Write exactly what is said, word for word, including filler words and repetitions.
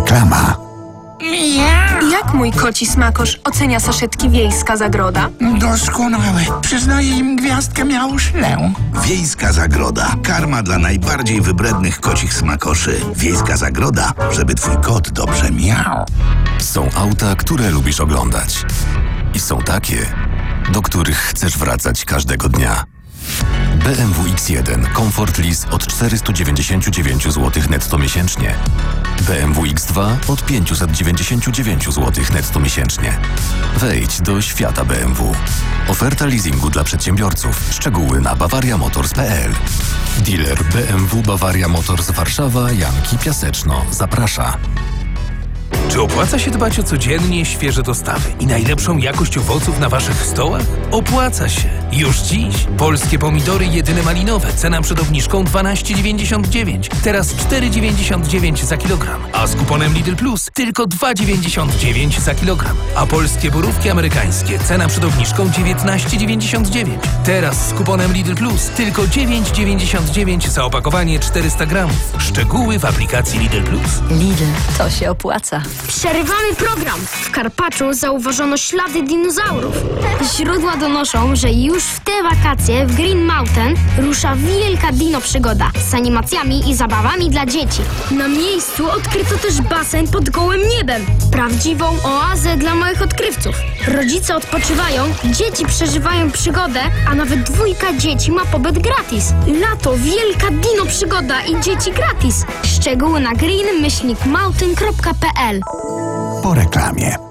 Reklama. Jak mój koci smakosz ocenia saszetki Wiejska Zagroda? Doskonałe. Przyznaję im gwiazdkę Miauszlę. Wiejska Zagroda. Karma dla najbardziej wybrednych kocich smakoszy. Wiejska Zagroda, żeby twój kot dobrze miał. Są auta, które lubisz oglądać. I są takie, do których chcesz wracać każdego dnia. B M W X jeden Comfort Lease od czterysta dziewięćdziesiąt dziewięć złotych netto miesięcznie. B M W X dwa od pięćset dziewięćdziesiąt dziewięć złotych netto miesięcznie. Wejdź do świata B M W. Oferta leasingu dla przedsiębiorców. Szczegóły na bawaria motors kropka p l. Dealer B M W Bawaria Motors Warszawa, Janki, Piaseczno zaprasza. Czy opłaca się dbać o codziennie świeże dostawy i najlepszą jakość owoców na waszych stołach? Opłaca się. Już dziś. Polskie pomidory jedyne malinowe. Cena przed obniżką dwanaście dziewięćdziesiąt dziewięć. Teraz cztery dziewięćdziesiąt dziewięć za kilogram. A z kuponem Lidl Plus tylko dwa dziewięćdziesiąt dziewięć za kilogram. A polskie borówki amerykańskie. Cena przed obniżką dziewiętnaście dziewięćdziesiąt dziewięć. Teraz z kuponem Lidl Plus tylko dziewięć dziewięćdziesiąt dziewięć za opakowanie czterysta gramów. Szczegóły w aplikacji Lidl Plus. Lidl, to się opłaca. Przerywamy program. W Karpaczu zauważono ślady dinozaurów. Źródła donoszą, że już w te wakacje w Green Mountain rusza wielka dino przygoda z animacjami i zabawami dla dzieci. Na miejscu odkryto też basen pod gołym niebem. Prawdziwą oazę dla małych odkrywców. Rodzice odpoczywają, dzieci przeżywają przygodę, a nawet dwójka dzieci ma pobyt gratis. Lato, wielka dino przygoda i dzieci gratis. Szczegóły na green myślnik mountain kropka p l. Po reklamie.